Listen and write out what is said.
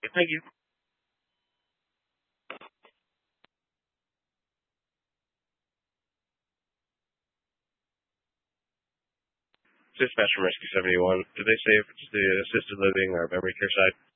Thank you. Dispatch from Rescue 71. Did they say if it's the assisted living or memory care side?